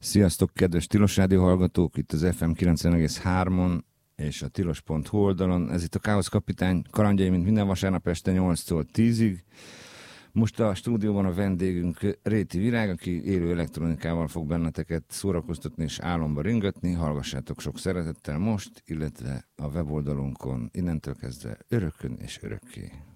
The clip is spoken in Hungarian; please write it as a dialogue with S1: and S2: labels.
S1: Sziasztok, kedves Tilos Rádió hallgatók, itt az FM 90,3-on és a tilos.hu oldalon. Ez itt a Káosz Kapitány kalandjai, mint minden vasárnap este 8-tól 10-ig. Most a stúdióban a vendégünk Réti Virág, aki élő elektronikával fog benneteket szórakoztatni és álomba ringatni. Hallgassátok sok szeretettel most, illetve a weboldalunkon innentől kezdve örökkön és örökké.